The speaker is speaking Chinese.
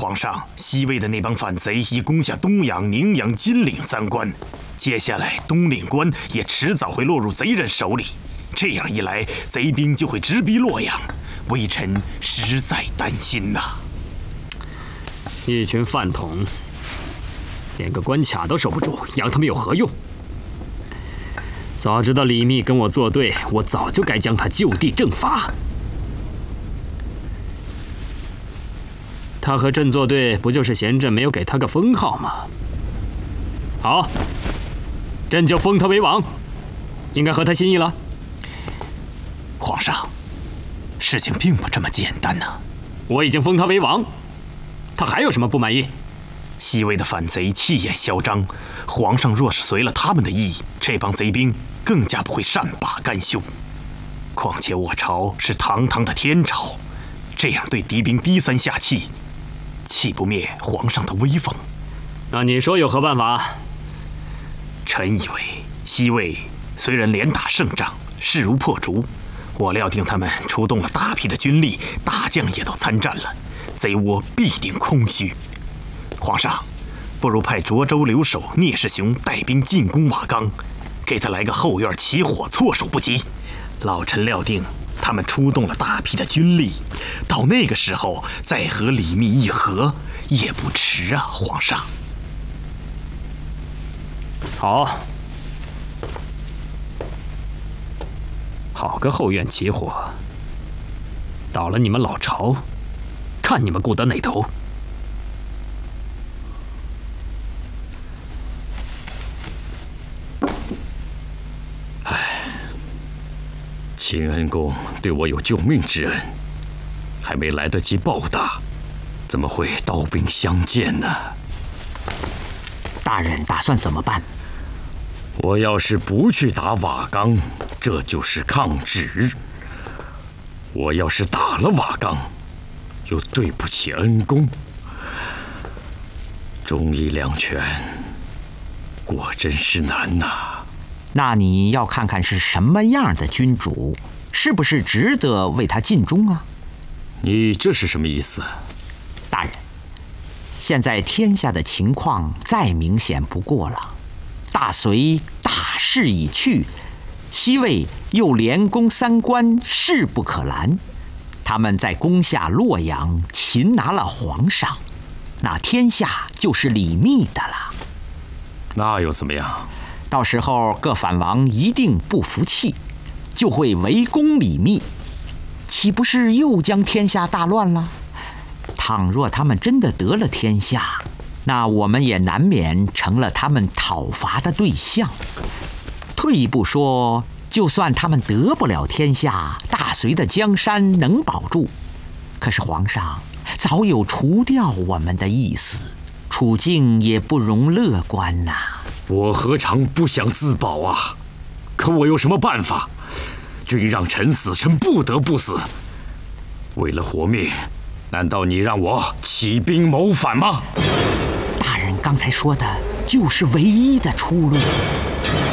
皇上，西魏的那帮反贼已攻下东阳、宁阳、金陵3关，接下来东岭关也迟早会落入贼人手里。这样一来，贼兵就会直逼洛阳，微臣实在担心呐。 一群饭桶，连个关卡都守不住，养他们有何用？早知道李密跟我作对，我早就该将他就地正法。他和朕作对，不就是嫌朕没有给他个封号吗？好，朕就封他为王，应该合他心意了。 皇上，事情并不这么简单呐。 我已经封他为王，他还有什么不满意？ 西魏的反贼气焰嚣张，皇上若是随了他们的意，这帮贼兵更加不会善罢甘休。况且我朝是堂堂的天朝，这样对敌兵低三下气，岂不灭皇上的威风？ 那你说有何办法？ 臣以为西魏虽然连打胜仗，势如破竹，我料定他们出动了大批的军力，大将也都参战了，贼窝必定空虚。皇上，不如派涿州留守聂士雄带兵进攻瓦岗，给他来个后院起火，措手不及。老臣料定他们出动了大批的军力，到那个时候再和李密议和也不迟啊，皇上。 好，好个后院起火，倒了你们老巢，看你们顾得哪头！ 秦恩公对我有救命之恩，还没来得及报答，怎么会刀兵相见呢？ 大人打算怎么办？ 我要是不去打瓦岗，这就是抗旨；我要是打了瓦岗，又对不起恩公。忠义两全，果真是难呐。 那你要看看是什么样的君主，是不是值得为他尽忠啊？ 你这是什么意思？ 大人，现在天下的情况再明显不过了。大隋大势已去，西魏又连攻3关，势不可拦。他们在攻下洛阳，擒拿了皇上，那天下就是李密的了。 那又怎么样？ 到时候各反王一定不服气，就会围攻李密，岂不是又将天下大乱了？倘若他们真的得了天下，那我们也难免成了他们讨伐的对象。退一步说，就算他们得不了天下，大隋的江山能保住，可是皇上早有除掉我们的意思，处境也不容乐观呐。 我何尝不想自保啊？可我有什么办法？君让臣死，臣不得不死。为了活命，难道你让我起兵谋反吗？ 大人刚才说的就是唯一的出路。